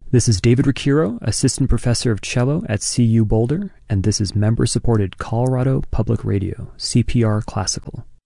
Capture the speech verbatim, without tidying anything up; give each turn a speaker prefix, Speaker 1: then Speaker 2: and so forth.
Speaker 1: This is David Ricchiro, Assistant Professor of Cello at C U Boulder, and this is member-supported Colorado Public Radio, C P R Classical.